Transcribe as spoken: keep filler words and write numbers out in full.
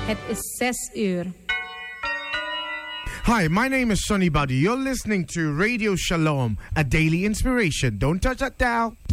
Het is zes uur. Hi, my name is Sonny Buddy. You're listening to Radio Shalom, a daily inspiration. Don't touch that dial.